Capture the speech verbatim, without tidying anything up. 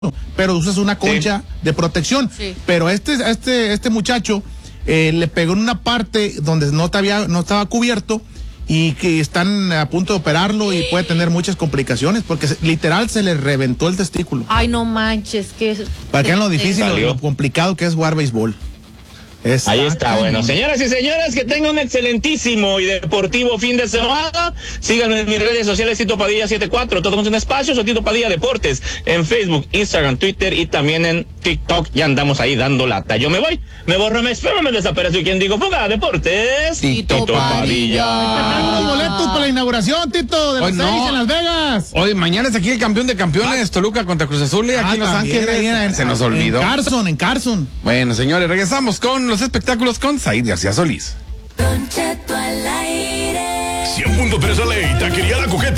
pero usas una concha sí. de protección. Sí. Pero este, este, este muchacho eh, le pegó en una parte donde no, había, no estaba cubierto y que están a punto de operarlo y puede tener muchas complicaciones porque se, literal se le reventó el testículo. Ay, no manches, que para que vean lo difícil, lo, lo complicado que es jugar béisbol. Está, Ahí está, bueno, señoras y señores, que tengan un excelentísimo y deportivo fin de semana. Síganme en mis redes sociales, Tito Padilla setenta y cuatro, todo con un espacio, soy Tito Padilla Deportes, en Facebook, Instagram, Twitter y también en TikTok. Ya andamos ahí dando lata. Yo me voy, me borro, me espero, me desaparezco. ¿Y quién digo? Fuga, Deportes, Tito, Tito Padilla. Padilla. Los boletos para la inauguración, Tito, de los no. seis en Las Vegas. Hoy, mañana es aquí el campeón de campeones, ah. Toluca contra Cruz Azul, y aquí ah, en Los Ángeles. En, Se nos olvidó. En Carson, en Carson. Bueno, señores, regresamos con los espectáculos con Said García Solís. cien punto tres a ley, taquería La Coqueta.